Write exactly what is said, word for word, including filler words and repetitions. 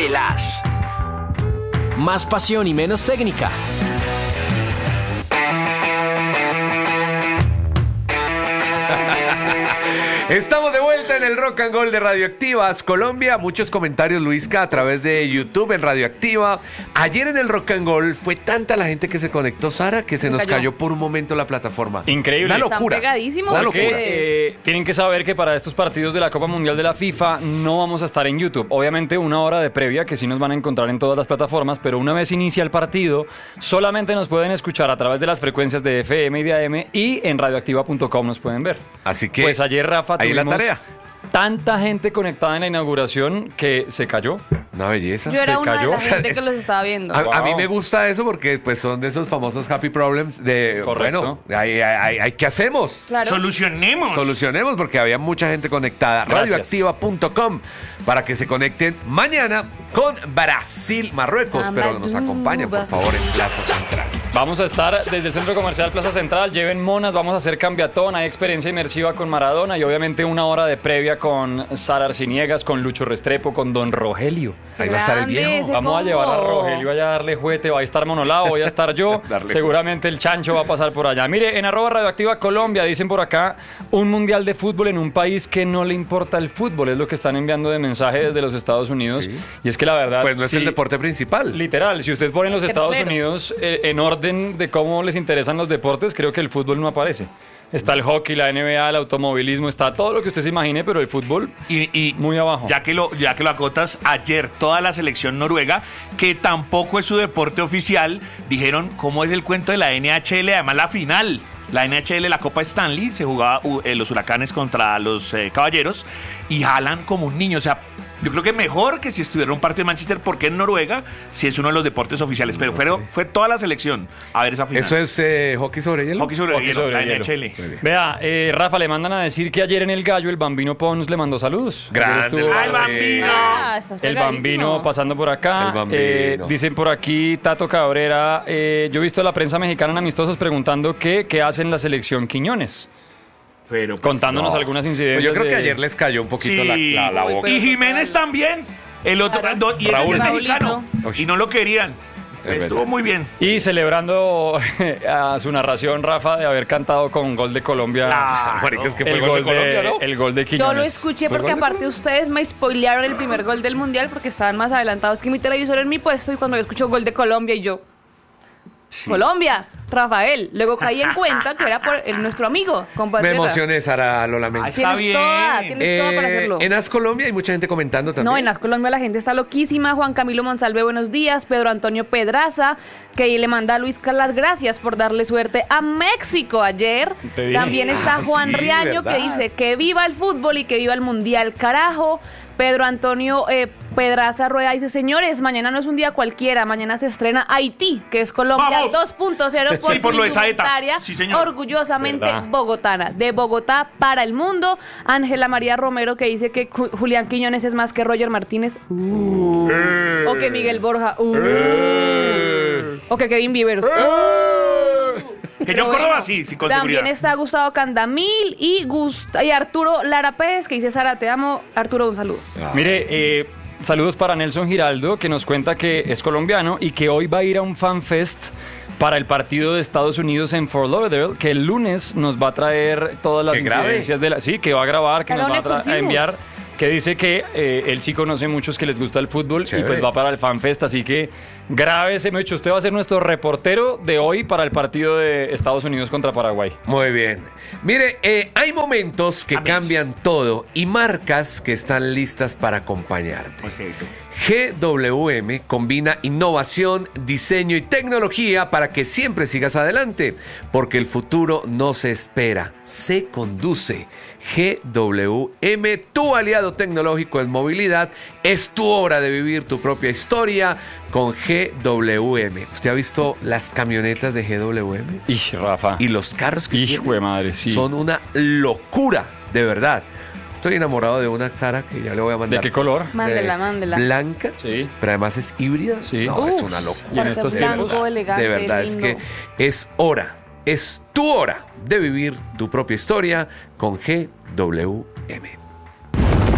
las. Más pasión y menos técnica. Estamos de vuelta en el Rock and Roll de Radioactivas Colombia. Muchos comentarios, Luisca, a través de YouTube en Radioactiva. Ayer en el Rock and Roll fue tanta la gente que se conectó, Sara, que se, se nos cayó. cayó por un momento la plataforma. Increíble. Una locura. Están pegadísimos. Una locura. Eh, tienen que saber que para estos partidos de la Copa Mundial de la FIFA no vamos a estar en YouTube. Obviamente una hora de previa que sí nos van a encontrar en todas las plataformas, pero una vez inicia el partido, solamente nos pueden escuchar a través de las frecuencias de F M y de A M y en radioactiva punto com nos pueden ver. Así que pues ayer, Rafa, ahí la tuvimos tarea. Tanta gente conectada en la inauguración que se cayó. Una belleza. Yo era Se una cayó. de la gente O sea, que los estaba viendo. A, Wow. a mí me gusta eso porque pues son de esos famosos happy problems de, Correcto. bueno, hay, hay, hay, ¿qué hacemos? Claro. Solucionemos. Solucionemos porque había mucha gente conectada. Gracias. radioactiva punto com para que se conecten mañana con Brasil, Marruecos, pero nos acompañan, por favor, en Plaza Central. Vamos a estar desde el Centro Comercial Plaza Central, lleven monas, vamos a hacer cambiatón, hay experiencia inmersiva con Maradona y obviamente una hora de previa con Sara Arciniegas, con Lucho Restrepo, con Don Rogelio. Ahí va a estar el Grande viejo. ese Vamos a combo. llevar a Rogelio allá a darle juguete, va a estar Monolao, voy a estar yo, Darle seguramente el Chancho va a pasar por allá. Mire, en arroba Radioactiva Colombia dicen por acá, un mundial de fútbol en un país que no le importa el fútbol, es lo que están enviando de mensaje desde los Estados Unidos. Sí. Y es que la verdad... Pues no es sí, el deporte principal. literal, si usted pone los Estados Tercero. Unidos eh, en orden de cómo les interesan los deportes, creo que el fútbol no aparece. Está el hockey, la N B A, el automovilismo, está todo lo que usted se imagine, pero el fútbol Y, y muy abajo. Ya que lo, ya que lo acotas, ayer toda la selección noruega, que tampoco es su deporte oficial, dijeron cómo es el cuento de la N H L, además la final. La N H L, la Copa Stanley, se jugaba uh, eh, los Huracanes contra los eh, Caballeros y jalan como un niño, o sea... Yo creo que mejor que si estuviera un partido en Manchester, porque en Noruega si es uno de los deportes oficiales. Pero fue, fue toda la selección a ver esa final. Eso es eh, hockey sobre hielo. Hockey sobre Hockey hielo, sobre la hielo. N H L. Vea, eh, Rafa, le mandan a decir que ayer en el Gallo el Bambino Pons le mandó saludos. Ayer Grande, estuvo ¡Ay, Bambino! Ah, estás el pegadísimo. Bambino pasando por acá. El Bambino. Eh, dicen por aquí, Tato Cabrera, eh, yo he visto a la prensa mexicana en amistosos preguntando qué, qué hacen la selección Quiñones. Pero pues, Contándonos no. algunas Pues incidencias. yo creo que de- ayer les cayó un poquito sí. la, la, la boca. Y Jiménez también. El otro, Claro. do- y ese Raúl. es el mexicano. Raulito. Y no lo querían. Es Estuvo verdad. muy bien. Y celebrando a su narración, Rafa, de haber cantado con gol de Colombia. Claro. Marica, es que fue el, el gol gol de Colombia, ¿no? el gol de Quiñones. Yo lo escuché ¿Fue porque gol de aparte ustedes me spoilearon el primer gol del Mundial porque estaban más adelantados que mi televisor en mi puesto y cuando yo escucho gol de Colombia y yo, Colombia, Rafael. Luego caí en cuenta que era por el, nuestro amigo, Me compatriota. emocioné, Sara, lo lamento. Ay, está Tienes bien. toda, tienes toda para Eh, hacerlo. en As Colombia hay mucha gente comentando también. No, en las Colombia la gente está loquísima. Juan Camilo Monsalve, buenos días. Pedro Antonio Pedraza, que le manda a Luis las gracias por darle suerte a México ayer. Te dije. También está Ah, Juan sí, Riaño, ¿verdad? que dice que viva el fútbol y que viva el mundial, carajo. Pedro Antonio eh, Pedraza Rueda dice, señores, mañana no es un día cualquiera, mañana se estrena Haití, que es Colombia ¡Vamos! dos punto cero por Sí, por su lo de Saeta. indumentaria, Sí, señor. orgullosamente ¿Verdad? bogotana, de Bogotá para el mundo. Ángela María Romero que dice que Ju- Julián Quiñones es más que Roger Martínez, uh. Eh. o que Miguel Borja, uh. Eh. o que Kevin Vivers. Que yo Pero corro bueno, así, sin con también seguridad. está Gustavo Candamil y, Gust- y Arturo Lara Pérez, que dice, Sara, te amo. Arturo, un saludo. Mire, eh, saludos para Nelson Giraldo, que nos cuenta que es colombiano y que hoy va a ir a un fanfest para el partido de Estados Unidos en Fort Lauderdale, que el lunes nos va a traer todas las Que grabe. incidencias de la... Sí, que va a grabar, que Haga nos va un a, tra- a exorcismo. enviar, que dice que eh, él sí conoce muchos que les gusta el fútbol Chévere. y pues va para el fanfest, así que grábese, me hecho, usted va a ser nuestro reportero de hoy para el partido de Estados Unidos contra Paraguay. Muy bien. Mire, eh, hay momentos que Amigos. cambian todo y marcas que están listas para acompañarte. Perfecto. G W M combina innovación, diseño y tecnología para que siempre sigas adelante, porque el futuro no se espera, se conduce. G W M, tu aliado tecnológico en movilidad, es tu hora de vivir tu propia historia con G W M. ¿Usted ha visto las camionetas de G W M? Ish, Rafa. Y los carros que Hijo tienen de madre, sí. son una locura, de verdad. Estoy enamorado de una Sara que ya le voy a mandar. ¿De qué color? Mándela, De mándela. Blanca, Sí. pero además es híbrida. Sí. No, es Uf, una locura. Y en estos blanco, tiempos, elegante, De verdad, es lindo. que es hora, es tu hora de vivir tu propia historia con G W M.